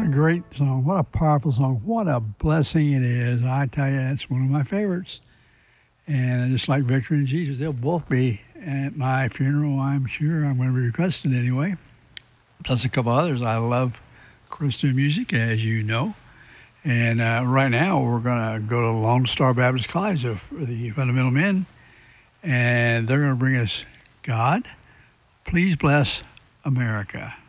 great song. What a powerful song. What a blessing it is. I tell you, it's one of my favorites. And just like Victor and Jesus, they'll both be at my funeral, I'm sure. I'm going to be requested anyway. Plus a couple others. I love Christian music, as you know. And right now, we're going to go to Lone Star Baptist College for the fundamental men. And they're going to bring us God, Please Bless America.